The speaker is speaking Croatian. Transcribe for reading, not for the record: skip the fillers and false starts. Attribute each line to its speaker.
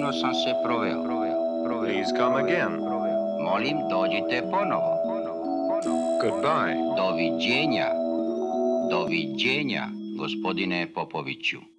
Speaker 1: Sjajno sam se proveo.
Speaker 2: Please come again.
Speaker 1: Molim, dođite ponovo.
Speaker 2: Goodbye.
Speaker 1: Doviđenja. Doviđenja, gospodine Popoviću.